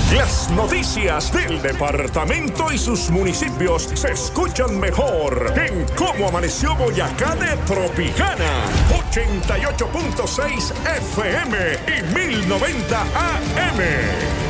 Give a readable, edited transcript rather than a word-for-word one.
Las noticias del departamento y sus municipios se escuchan mejor en Cómo Amaneció Boyacá de Tropicana. 88.6 FM y 1090 AM.